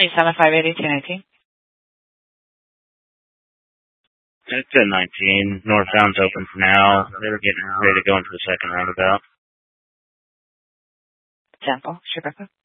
87580 It's at 19. Northbound's open for now. They were getting ready to go into the second roundabout. Example, Sugarfoot.